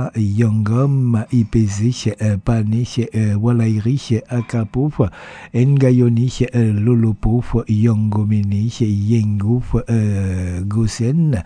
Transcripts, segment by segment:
Goa, Yangom, Ipezi, Pane, Walairi, Akapouf, Ngayoni, Lolopouf, Yangomini, Yengouf, Gosen,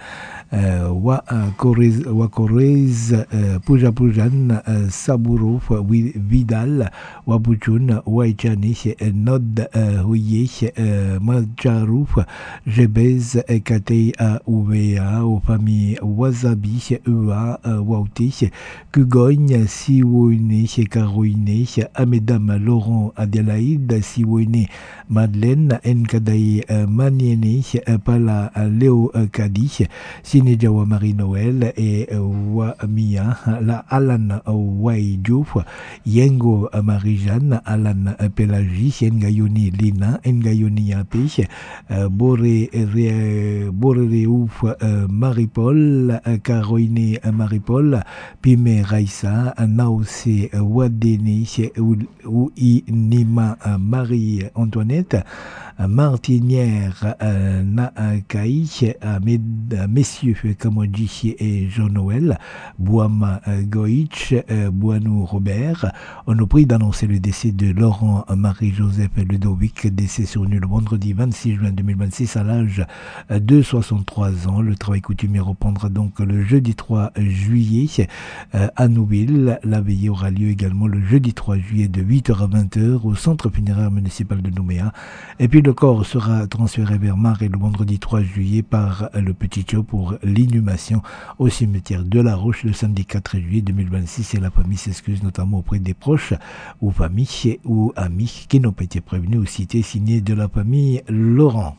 Wakorez, Pujapujan, Saburouf, Vidal, Wabuchun, Waichani, Nod, Huye, Majarouf, Jebez, Katei, Ouvea, aux familles Wasabi, Ua, Wauti, Kugogne, Siwoine, Caroine, Amedam, Laurent, Adélaïde, Siwoine, Madeleine, Nkadaï, Maniene, Pala, Léo Kadi, Sinejawa Marie-Noël et Wamia, la Alan Waidjouf, Yengo Marie-Jeanne, Alan Pélagie, Ngayoni Lina, Ngayoni Ape, Boreouf Marie-Paul, Caroline Marie-Paul, Pime Raissa, Naose Wadeni, Nima Marie-Antoinette, Martinière Nakaï, Messieurs Kamodji et Jean-Noël, Bouama Goïch, Bouanou Robert. On nous prie d'annoncer le décès de Laurent Marie-Joseph Ludovic, décès survenu le vendredi 26 juin 2026 à l'âge de 63 ans. Le travail coutumier reprendra donc le jeudi 3 juillet à Nouville. La veillée aura lieu également le jeudi 3 juillet de 8h à 20h au centre funéraire municipal de Nouméa. Et puis le corps sera transféré vers Marais le vendredi 3 juillet par le Petit Thio pour l'inhumation au cimetière de La Roche le samedi 4 juillet 2026. Et la famille s'excuse notamment auprès des proches ou familles ou amis qui n'ont pas été prévenus ou cités, signé de la famille Laurent.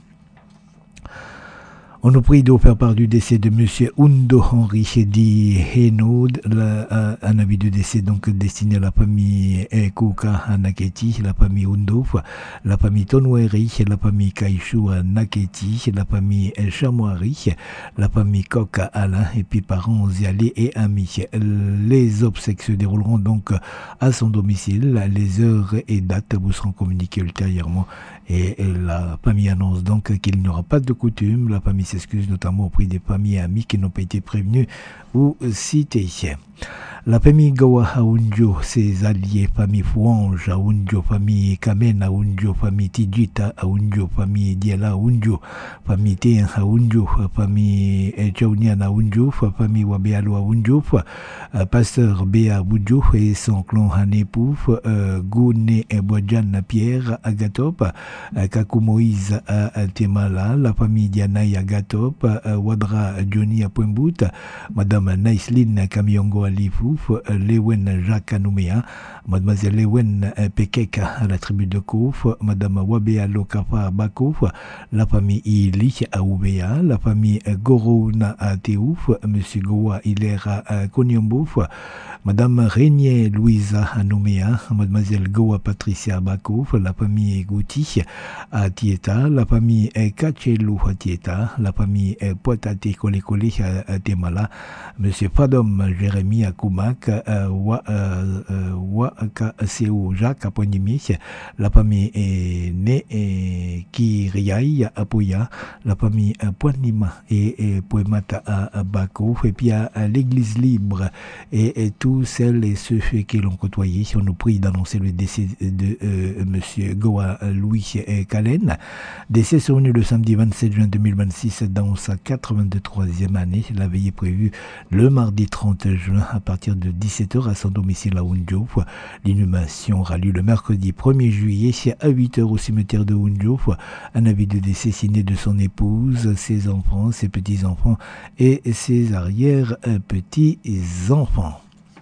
On nous prie de faire part du décès de M. Undo Henri Di Heno, un avis de décès donc destiné à la famille Kouka Naketi, la famille Undo, la famille Tonoueri, la famille Kaishu Naketi, la famille Chamoari, la famille Koka Alain, et puis parents, alliés et amis. Les obsèques se dérouleront donc à son domicile. Les heures et dates vous seront communiquées ultérieurement. Et la famille annonce donc qu'il n'y aura pas de coutume. La famille s'excuse notamment auprès des familles et amis qui n'ont pas été prévenus ou cités. La famille Gawa Aounjo, ses alliés, famille Fouange Aounjo, famille Kamen Aounjo, famille Tidjita Aounjo, famille Diela Aounjo, famille Tien Aounjo, famille Tchaounian Aounjo, famille Wabealo Aounjo, pasteur Béa Aounjo et son clan Hanepouf, Gouné Boadjan Pierre Agatop, Kakou Moïse à Temala, la famille Dianaï Agatop, Wadra Johnny à Poimbout, Madame Naïsline Kamiongo Alifou, Lewen Jacques Nouméa, Mademoiselle Lewen Pekeka à la tribu de Kouf, Madame Wabea Lokafa Bakouf, la famille Ili à Oubea, la famille Gorouna à Théouf, Monsieur Goa Hilera à Konyombouf, Madame Régnier Louisa à Nouméa, Mademoiselle Goa Patricia Bakouf, la famille Gouti à Tieta, la famille Kachelou à Tieta, la famille Poitate Kole à Temala, Monsieur Fadom Jérémy à Koumak, Wakaseo Jacques à Poignimi, la famille Né Kiriaï à Poya, la famille Poinima et Poemata à Bako, et puis à l'église libre et tous celles et ceux qui l'ont côtoyé. On nous prie d'annoncer le décès de Monsieur Goa Louis Kalen, décès survenu le samedi 27 juin 2026 dans sa 83e année. La veillée prévue le mardi 30 juin à partir de 17h à son domicile à Oundjouf. L'inhumation aura lieu le mercredi 1er juillet à 8h au cimetière de Oundjouf. Un avis de décès signé de son épouse, ses enfants, ses petits-enfants et ses arrière-petits-enfants.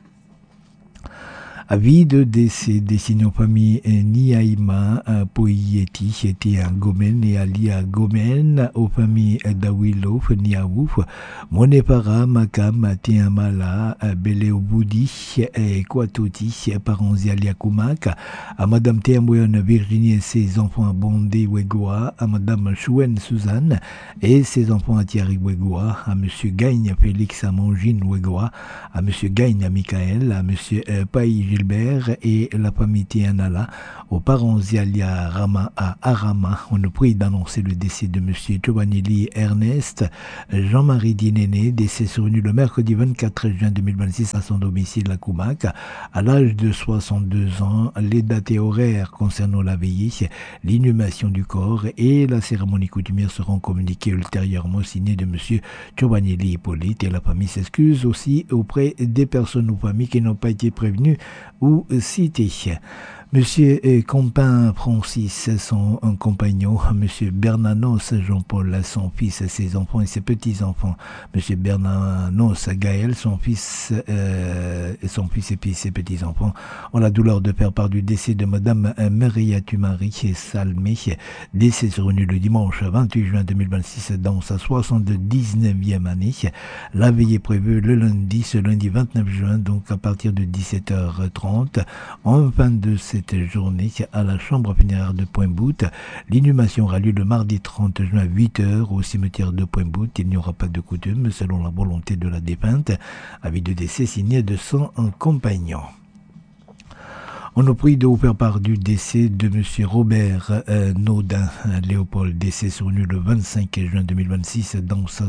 Avis de décès destiné aux familles Niaïma, Poyeti, était à Gomen et Ali à Gomen, aux familles Dawilo, Niaouf, Monepara, Makam, Tiamala, Beleoboudi, Kwatoti, parents Ali à Koumak, à Madame Théamboyon Virginie et ses enfants à Bondé Wegoa, à Madame Chouen Suzanne et ses enfants à Thierry Wegoa, à Monsieur Gagne Félix à Mangine Wegoa, à Monsieur Gagne à Michael, à Monsieur Paï Gilbert et la famille Tianala, aux parents Zialia Rama à Arama. On nous prie d'annoncer le décès de M. Giovanni Ernest Jean-Marie Dinéné, décès survenu le mercredi 24 juin 2026 à son domicile à Koumak, à l'âge de 62 ans. Les dates et horaires concernant la veillée, l'inhumation du corps et la cérémonie coutumière seront communiquées ultérieurement, signées de M. Giovanni Hippolyte, et la famille s'excuse aussi auprès des personnes ou familles qui n'ont pas été prévenues ou citées. Monsieur Compin Francis, son compagnon, Monsieur Bernanos Jean-Paul, son fils, ses enfants et ses petits-enfants, Monsieur Bernanos Gaël, son fils et puis ses petits-enfants, ont la douleur de faire part du décès de Madame Maria Tumari Salmé, décès survenu le dimanche 28 juin 2026 dans sa 79e année. La veillée prévue le lundi, ce lundi 29 juin, donc à partir de 17h30, en fin de cette journée à la chambre funéraire de Pointe-Boute. L'inhumation aura lieu le mardi 30 juin à 8h au cimetière de Pointe-Boute. Il n'y aura pas de coutume selon la volonté de la défunte. Avis de décès signé de son compagnon. On nous prie de vous faire part du décès de M. Robert Naudin Léopold, décès survenu le 25 juin 2026 dans sa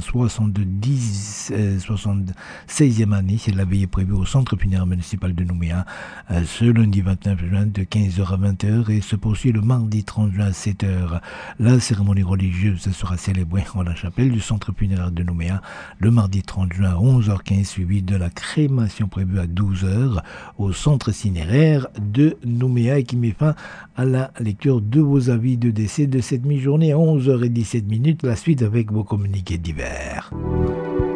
76e année. La veillée prévue au centre funéraire municipal de Nouméa ce lundi 29 juin de 15h à 20h et se poursuit le mardi 30 juin à 7h. La cérémonie religieuse sera célébrée en la chapelle du centre funéraire de Nouméa le mardi 30 juin à 11h15, suivi de la crémation prévue à 12h au centre cinéraire de Nouméa, et qui met fin à la lecture de vos avis de décès de cette mi-journée à 11h17. La suite avec vos communiqués divers.